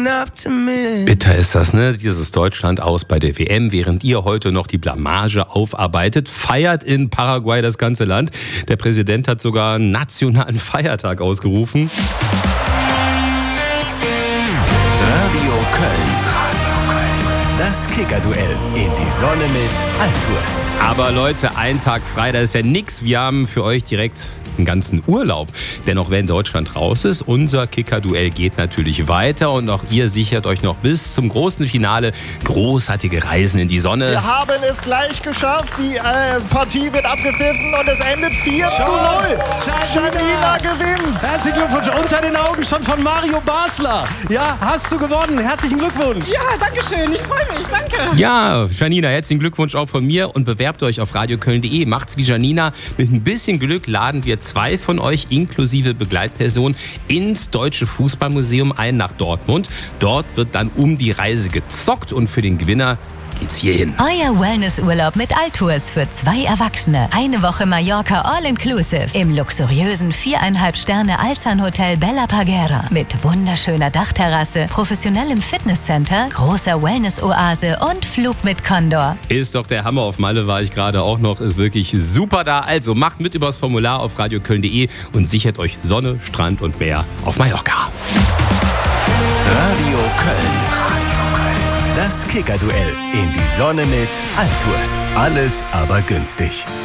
Bitter ist das, ne? Dieses Deutschland aus bei der WM, während ihr heute noch die Blamage aufarbeitet, feiert in Paraguay das ganze Land. Der Präsident hat sogar einen nationalen Feiertag ausgerufen. Radio Köln. Das Kicker-Duell in die Sonne mit Altours. Aber Leute, ein Tag frei, das ist ja nix. Wir haben für euch direkt einen ganzen Urlaub. Denn auch wenn Deutschland raus ist, unser Kicker-Duell geht natürlich weiter. Und auch ihr sichert euch noch bis zum großen Finale großartige Reisen in die Sonne. Wir haben es gleich geschafft. Die Partie wird abgepfiffen und es endet 4:0. Janina gewinnt. Herzlichen Glückwunsch. Unter den Augen schon von Mario Basler. Ja, hast du gewonnen. Herzlichen Glückwunsch. Ja, danke schön. Ich freue mich. Danke. Ja, Janina, herzlichen Glückwunsch auch von mir und bewerbt euch auf radioköln.de. Macht's wie Janina. Mit ein bisschen Glück laden wir 2 von euch inklusive Begleitperson ins Deutsche Fußballmuseum ein nach Dortmund. Dort wird dann um die Reise gezockt und für den Gewinner geht's hierhin. Euer Wellnessurlaub mit Altours für 2 Erwachsene. Eine Woche Mallorca All-Inclusive im luxuriösen 4,5 Sterne Alsan Hotel Bella Parguera mit wunderschöner Dachterrasse, professionellem Fitnesscenter, großer Wellness-Oase und Flug mit Condor. Ist doch der Hammer. Auf Malle war ich gerade auch noch. Ist wirklich super da. Also macht mit übers Formular auf radioköln.de und sichert euch Sonne, Strand und Meer auf Mallorca. Radio Köln. Das Kicker-Duell in die Sonne mit Altours. Alles aber günstig.